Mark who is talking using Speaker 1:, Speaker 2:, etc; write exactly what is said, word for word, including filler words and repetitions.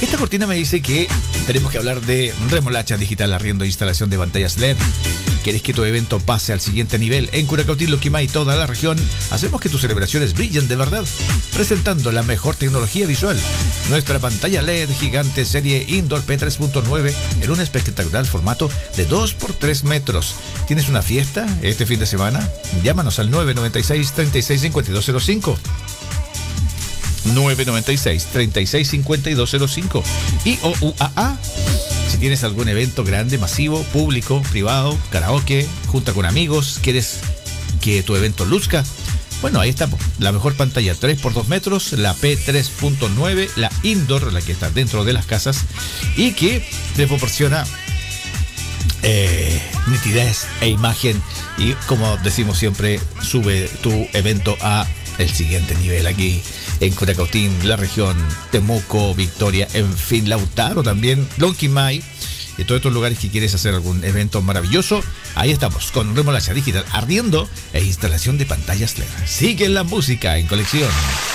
Speaker 1: Esta cortina me dice que tenemos que hablar de Remolacha Digital, arriendo e instalación de pantallas L E D. ¿Quieres que tu evento pase al siguiente nivel? En Curacautín, Loquimay y toda la región, hacemos que tus celebraciones brillen de verdad, presentando la mejor tecnología visual. Nuestra pantalla L E D gigante serie Indoor P tres punto nueve en un espectacular formato de dos por tres metros. ¿Tienes una fiesta este fin de semana? Llámanos al nueve nueve seis, treinta y seis, cincuenta y dos cero cinco. nueve nueve seis, treinta y seis, cincuenta y dos cero cinco. I O U A A. Si tienes algún evento grande, masivo, público, privado, karaoke, junta con amigos, quieres que tu evento luzca, bueno, ahí estamos. La mejor pantalla tres por dos metros, la P tres punto nueve, la Indoor, la que está dentro de las casas y que te proporciona eh, nitidez e imagen y, como decimos siempre, sube tu evento a el siguiente nivel aquí en Curacautín, la región, Temuco, Victoria, en fin, Lautaro también, Lonquimay, y todos estos lugares que quieres hacer algún evento maravilloso. Ahí estamos con Remolacha Digital, arriendo e instalación de pantallas L E D. Sigue la música en colección.